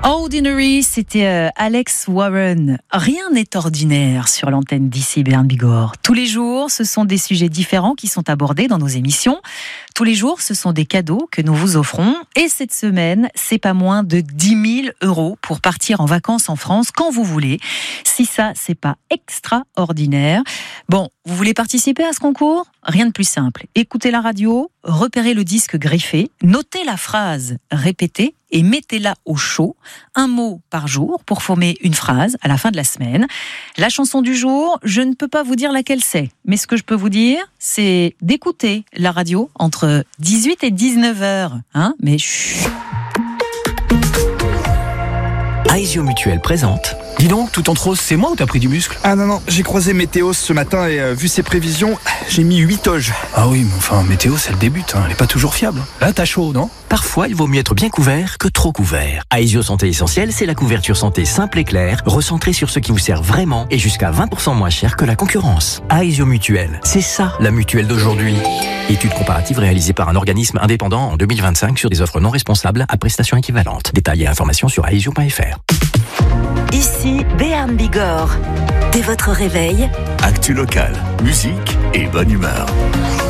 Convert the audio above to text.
Ordinary, c'était Alex Warren. Rien n'est ordinaire sur l'antenne d'ici Béarn Bigorre. Tous les jours, ce sont des sujets différents qui sont abordés dans nos émissions. Tous les jours, ce sont des cadeaux que nous vous offrons. Et cette semaine, c'est pas moins de 10 000 € pour partir en vacances en France quand vous voulez. Si ça, c'est pas extraordinaire. Bon, vous voulez participer à ce concours ? Rien de plus simple. Écoutez la radio, repérez le disque griffé, notez la phrase répétée et mettez-la au chaud, un mot par jour pour former une phrase à la fin de la semaine. La chanson du jour, je ne peux pas vous dire laquelle c'est, mais ce que je peux vous dire, c'est d'écouter la radio entre 18 et 19h. Mais chut. Aesio Mutuel présente. Dis donc, tout en rose, c'est moi ou t'as pris du muscle ? Ah non, j'ai croisé Météo ce matin et vu ses prévisions, j'ai mis 8 toges. Ah oui, mais enfin, Météo, c'est le début, elle est pas toujours fiable. Là, t'as chaud, non ? Parfois, il vaut mieux être bien couvert que trop couvert. Aesio Santé Essentielle, c'est la couverture santé simple et claire, recentrée sur ce qui vous sert vraiment et jusqu'à 20% moins cher que la concurrence. Aesio Mutuel, c'est ça la mutuelle d'aujourd'hui. Étude comparative réalisée par un organisme indépendant en 2025 sur des offres non responsables à prestations équivalentes. Détails et informations sur aesio.fr. Ici Béarn Bigorre. Dès votre réveil, actu local, musique et bonne humeur.